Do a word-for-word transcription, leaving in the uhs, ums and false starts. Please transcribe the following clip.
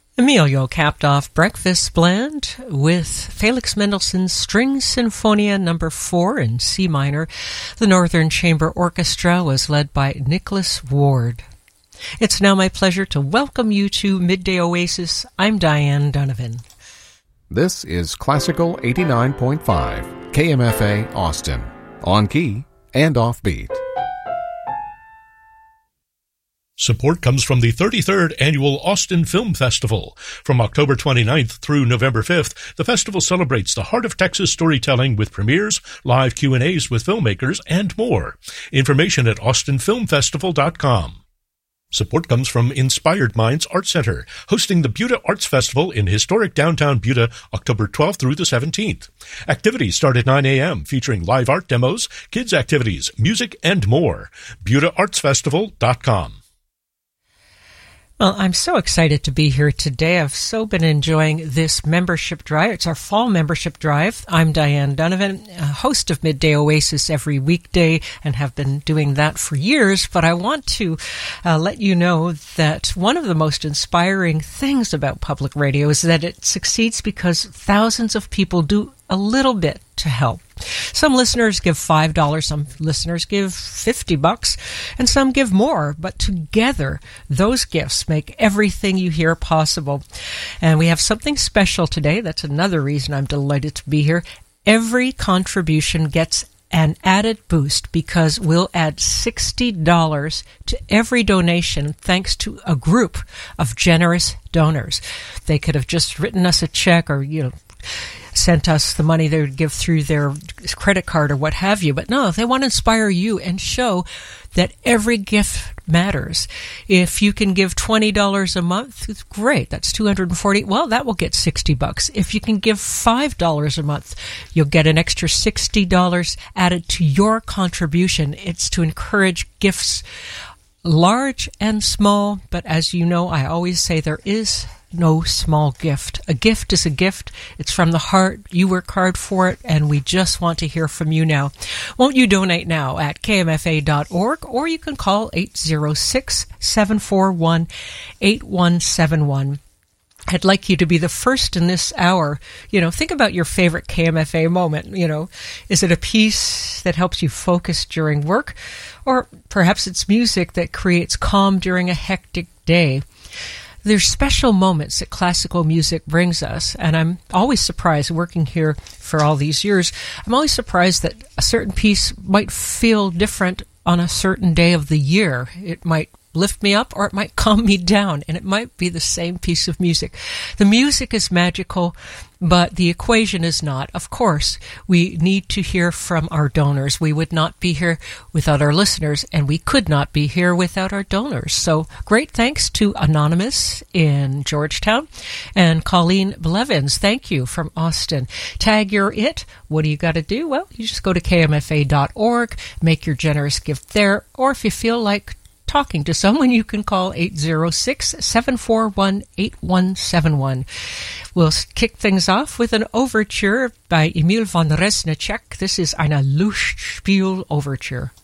Emilio capped off Breakfast Blend with Felix Mendelssohn's String Sinfonia number four in C minor. The Northern Chamber Orchestra was led by Nicholas Ward. It's now my pleasure to welcome you to Midday Oasis. I'm Diane Donovan. This is Classical eighty-nine point five, K M F A Austin, on key and offbeat. Support comes from the thirty-third Annual Austin Film Festival. From October twenty-ninth through November fifth, the festival celebrates the heart of Texas storytelling with premieres, live Q and A's with filmmakers, and more. Information at austin film festival dot com. Support comes from Inspired Minds Art Center, hosting the Buda Arts Festival in historic downtown Buda, October twelfth through the seventeenth. Activities start at nine a.m., featuring live art demos, kids' activities, music, and more. buda arts festival dot com. Well, I'm so excited to be here today. I've so been enjoying this membership drive. It's our fall membership drive. I'm Diane Donovan, a host of Midday Oasis every weekday, and have been doing that for years. But I want to uh, let you know that one of the most inspiring things about public radio is that it succeeds because thousands of people do a little bit to help. Some listeners give five dollars, some listeners give fifty bucks, and some give more. But together, those gifts make everything you hear possible. And we have something special today. That's another reason I'm delighted to be here. Every contribution gets an added boost because we'll add sixty dollars to every donation thanks to a group of generous donors. They could have just written us a check or, you know, sent us the money they would give through their credit card or what have you. But no, they want to inspire you and show that every gift matters. If you can give twenty dollars a month, it's great. That's two hundred forty. Well, that will get sixty bucks. If you can give five dollars a month, you'll get an extra sixty dollars added to your contribution. It's to encourage gifts, large and small. But as you know, I always say there is no small gift. A gift is a gift. It's from the heart. You work hard for it, and we just want to hear from you now. Won't you donate now at K M F A dot org, or you can call eight oh six, seven four one, eight one seven one. I'd like you to be the first in this hour. You know, think about your favorite K M F A moment. You know, is it a piece that helps you focus during work? Or perhaps it's music that creates calm during a hectic day. There's special moments that classical music brings us, and I'm always surprised, working here for all these years, I'm always surprised that a certain piece might feel different on a certain day of the year. It might lift me up or it might calm me down, and it might be the same piece of music. The music is magical, but the equation is not. Of course, we need to hear from our donors. We would not be here without our listeners, and we could not be here without our donors. So great thanks to Anonymous in Georgetown and Colleen Blevins. Thank you from Austin. Tag your it. What do you got to do? Well, you just go to K M F A dot org, make your generous gift there, or if you feel like talking to someone, you can call eight oh six, seven four one, eight one seven one. We'll kick things off with an overture by Emil von Resnicek. This is eine Lustspiel Overture.